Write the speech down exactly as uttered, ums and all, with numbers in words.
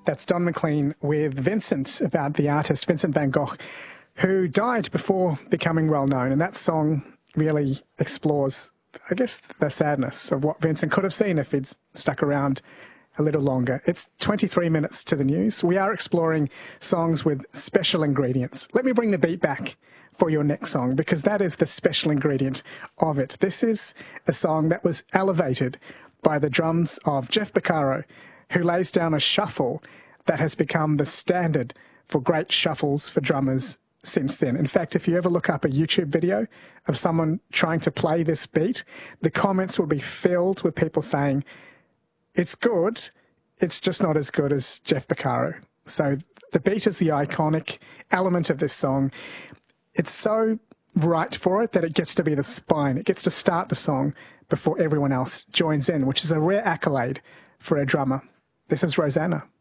That's Don McLean with Vincent, about the artist Vincent van Gogh, who died before becoming well known. And that song really explores, I guess, the sadness of what Vincent could have seen if he'd stuck around a little longer. It's twenty-three minutes to the news. We are exploring songs with special ingredients. Let me bring the beat back for your next song, because that is the special ingredient of it. This is a song that was elevated by the drums of Jeff Porcaro, who lays down a shuffle that has become the standard for great shuffles for drummers since then. In fact, if you ever look up a YouTube video of someone trying to play this beat, the comments will be filled with people saying, it's good, it's just not as good as Jeff Porcaro. So the beat is the iconic element of this song. It's so right for it that it gets to be the spine. It gets to start the song before everyone else joins in, which is a rare accolade for a drummer. This is Rosanna.